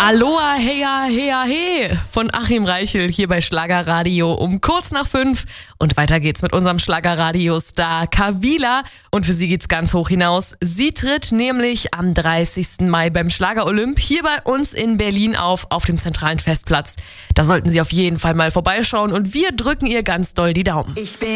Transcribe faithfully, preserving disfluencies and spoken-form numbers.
Aloha, heya, heya, he von Achim Reichel hier bei Schlagerradio um kurz nach fünf. Und weiter geht's mit unserem Schlagerradio-Star Kavila. Und für sie geht's ganz hoch hinaus. Sie tritt nämlich am dreißigsten Mai beim Schlager-Olymp hier bei uns in Berlin auf, auf dem zentralen Festplatz. Da sollten Sie auf jeden Fall mal vorbeischauen und wir drücken ihr ganz doll die Daumen. Ich bin